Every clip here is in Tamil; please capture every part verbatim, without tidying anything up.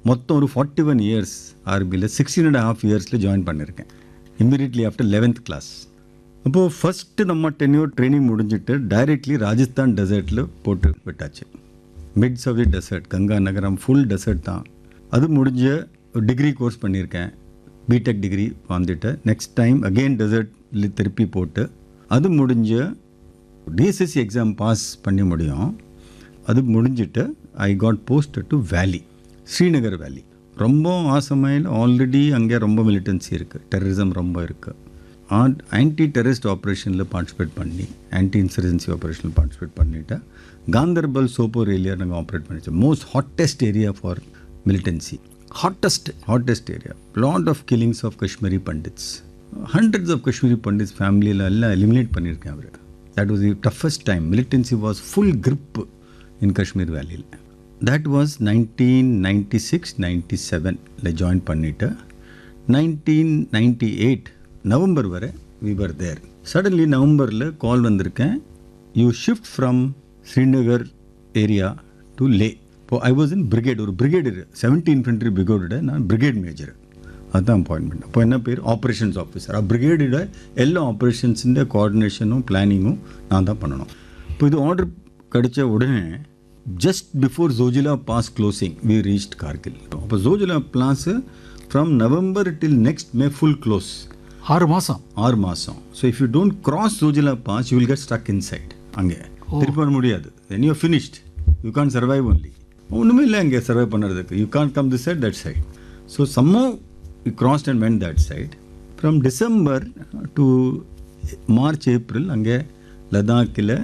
மொத்தம் ஒரு ஃபார்ட்டி ஒன் இயர்ஸ் ஆர்மியில் சிக்ஸ்டீன் அண்ட் ஹாஃப் இயர்ஸில் ஜாயின் பண்ணியிருக்கேன் இம்மீடியட்லி ஆஃப்டர் லெவன்த் கிளாஸ். அப்போது ஃபஸ்ட்டு நம்ம டென்யூர் ட்ரைனிங் முடிஞ்சிட்டு டைரெக்ட்லி ராஜஸ்தான் டெசர்ட்டில் போட்டு விட்டாச்சு. Myths of the dessert, Ganga நகரம் ஃபுல் டெசர்ட் தான். அது முடிஞ்ச டிகிரி கோர்ஸ் பண்ணியிருக்கேன், பிடெக் டிகிரி வந்துட்டு நெக்ஸ்ட் டைம் அகெயின் டெசர்ட்ல திருப்பி போட்டு அது முடிஞ்ச டிஎஸ்எஸ்சி எக்ஸாம் பாஸ் பண்ணி முடியும். அது முடிஞ்சிட்டு ஐ காட் போஸ்ட் டு வேலி, ஸ்ரீநகர் வேலி. ரொம்ப ஆசமையில் ஆல்ரெடி அங்கே ரொம்ப மிலிட்டன்சி இருக்குது, டெரரிசம் ரொம்ப இருக்குது. ஆன்டி டெரரிஸ்ட் ஆப்ரேஷனில் பார்ட்டிசிபேட் பண்ணி ஆன்டி இன்சர்ஜென்சி ஆப்ரேஷனில் பார்ட்டிசிபேட் பண்ணிவிட்டு காந்தர்பல் சோப்போர் ஏரியா நாங்கள் operate பண்ணிச்சோம். Most hottest area for militancy, hottest hottest area. Lot of killings of Kashmiri pundits, hundreds of Kashmiri pundits ஃபேமிலியில் எல்லாம் எலிமினேட் பண்ணியிருக்கேன் அவர். That was the toughest time. Militancy was full grip இன் காஷ்மீர் வேலியில். That was nineteen ninety six ninety செவனில் ஜாயின் பண்ணிவிட்டு நைன்டீன் நைன்டி எயிட் நவம்பர் வரை வி வர் தேர். சடன்லி நவம்பரில் கால் வந்திருக்கேன், you shift from Srinagar area to லே. இப்போ ஐ வாஸ் இன் பிரிகேட், ஒரு பிரிகேடு செவன்டீன் இன்ஃபென்ட்ரி பிரிகேடோட நான் பிரிகேட் மேஜர். அதுதான் அப்பாயின்மெண்ட். அப்போ என்ன பேர், ஆப்ரேஷன்ஸ் ஆஃபீஸர். ஆ பிரிகேடோட எல்லா ஆப்ரேஷன்ஸிൻ്റെ கோஆர்டினேஷனும் பிளானிங்கும் நான் தான் பண்ணணும். இப்போ இது ஆர்டர் கிடைச்ச உடனே just before Zojila pass closing we reached Kargil. அப்போ Zojila pass from November till next May full close. ஆறு மாதம் ஆறு மாதம். So if you don't cross Zojila pass you will get stuck inside. அங்கே திருப்பி வர முடியாது. Then you finished, you Khan survive only. ஒன்றுமே இல்லை அங்கே சர்வை பண்ணுறதுக்கு. You Khan come this side that side. So சம்மோ you crossed and vent that side. From December to March April அங்கே லடாக்கில்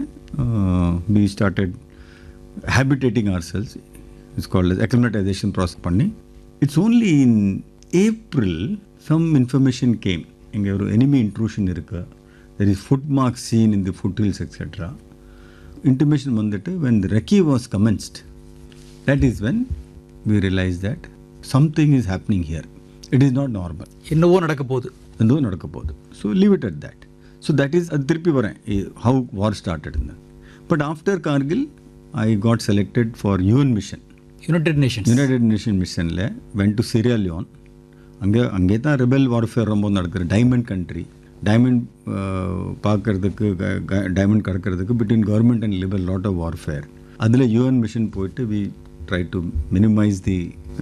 we started habitating ourselves. It's called as acclimatization process பண்ணி. It's only in April some information came. இங்கே ஒரு enemy intrusion இருக்கு, there is footmark seen in the foothills et cetera. Intimation வந்துட்டு when the recce was commenced, that is when we realized that something is happening here. It is not normal. என்னவோ நடக்க போகுது, என்னவோ நடக்க போகுது. So leave it at that. So that is அது திருப்பி வரேன் how war started. But after Kargil I got selected for U N mission. United Nations. United Nations missionல went to Sierra Leone. அங்கே அங்கே தான் ரெபல் வார்ஃபேர் ரொம்ப நடக்குது. டைமண்ட் கண்ட்ரி, டைமண்ட் பார்க்கறதுக்கு, diamond கடக்கிறதுக்கு between government and liberal lot of warfare. அதில் யூஎன் மிஷன் போயிட்டு we try to minimise the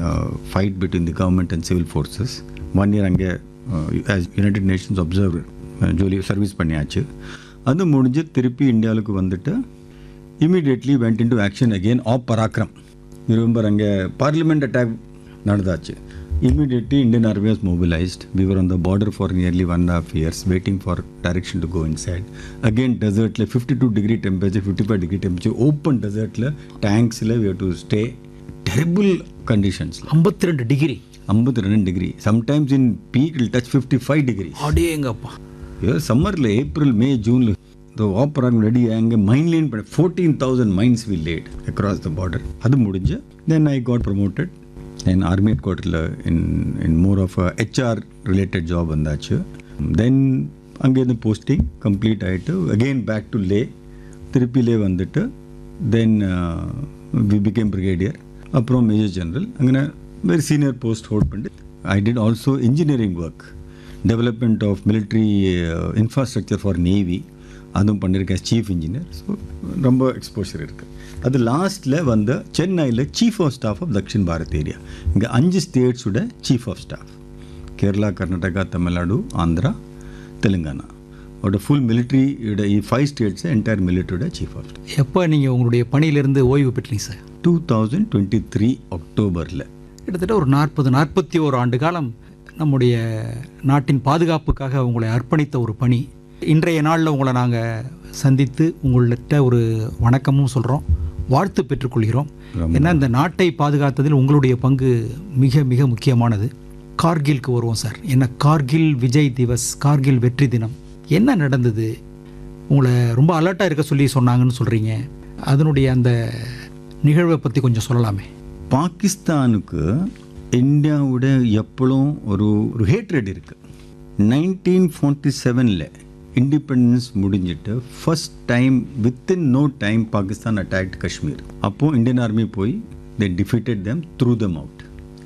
fight between the government and civil forces. One year அங்கே ஆஸ் யுனைடெட் நேஷன்ஸ் அப்சர்வர் ஜோலி சர்வீஸ் பண்ணியாச்சு. அது முடிஞ்சு திருப்பி இந்தியாவுக்கு வந்துட்டு immediately went into action again of Parakram. You remember அங்கே parliament attack நடந்தாச்சு. Immediately Indian army was mobilized. We were on the border for nearly one and a half years waiting for direction to go inside. Again desertல fifty-two degree temperature, fifty-five degree temperature, open desertல tanksல we have to stay. Terrible conditions. ஐம்பத்தி ரெண்டு டிகிரி ஐம்பத்தி ரெண்டு degree. Sometimes in peak it will touch fifty-five degrees. அடேங்கப்பா. சம்மரில் April May ஜூனில் the opera ready அங்கே மைன் லைன் பண்ண fourteen thousand mines we laid across the border. அது முடிஞ்சு then I got promoted in army headquarters in in more of a H R related job வந்தாச்சு. then அங்கேருந்து போஸ்டிங் கம்ப்ளீட் ஆகிட்டு again back to லே, திருப்பி லே வந்துட்டு then uh, we became brigadier, அப்புறம் மேஜர் ஜெனரல். அங்கே வெரி சீனியர் போஸ்ட் ஹோல்ட் பண்ணி I did also engineering work, development of military uh, infrastructure for navy, அதுவும் பண்ணியிருக்கேன் சீஃப் இன்ஜினியர். ஸோ ரொம்ப எக்ஸ்போஷர் இருக்குது. அது லாஸ்ட்டில் வந்து சென்னையில் chief of staff of Dakshin Bharat area. இங்கே அஞ்சு ஸ்டேட்ஸோட chief of staff, Kerala, Karnataka, Tamil Nadu, Andhra, Telangana ஓட full மிலிட்ரியோட five states entire மிலிட்ரியோட chief of staff. எப்போ நீங்கள் உங்களுடைய பணியிலிருந்து ஓய்வு பெற்றீங்க sir? Two thousand twenty three அக்டோபரில். கிட்டத்தட்ட ஒரு நாற்பது நாற்பத்தி ஓரு ஆண்டு காலம் நம்முடைய நாட்டின் பாதுகாப்புக்காக உங்களை அர்ப்பணித்த ஒரு பணி. இன்றைய நாளில் உங்களை நாங்கள் சந்தித்து உங்கள்கிட்ட ஒரு வணக்கமும் சொல்கிறோம், வாழ்த்து பெற்றுக்கொள்கிறோம். ஏன்னா இந்த நாட்டை பாதுகாத்ததில் உங்களுடைய பங்கு மிக மிக முக்கியமானது. கார்கிலுக்கு வருவோம் சார். என்ன கார்கில் விஜய் திவஸ், கார்கில் வெற்றி தினம், என்ன நடந்தது? உங்களை ரொம்ப அலர்ட்டாக இருக்க சொல்லி சொன்னாங்கன்னு சொல்கிறீங்க. அதனுடைய அந்த நிகழ்வை பற்றி கொஞ்சம் சொல்லலாமே. பாகிஸ்தானுக்கு இந்தியாவோட எப்பளும் ஒரு ஒரு ஹேட்ரட் இருக்குது. நைன்டீன் ஃபார்ட்டி செவனில் இண்டிபெண்டன்ஸ் முடிஞ்சிட்டு first time within no time Pakistan attacked Kashmir. அப்போது இந்தியன் ஆர்மி போய் தே defeated them, through them out.